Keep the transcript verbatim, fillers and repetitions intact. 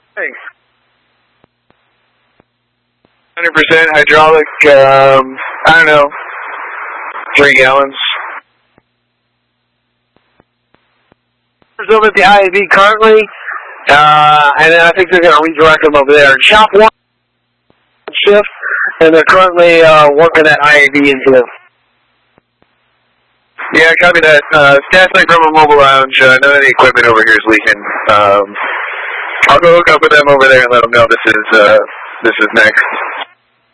Thanks. one hundred percent hydraulic, um, I don't know, three gallons. Over at the I A V currently, uh, and then I think they're going to redirect them over there. Shop one shift, and they're currently uh, working that I A V into them. Yeah, copy that. Uh, Staffing from a mobile lounge. Uh, none of the equipment over here is leaking. Um, I'll go hook up with them over there and let them know this is uh, this is next.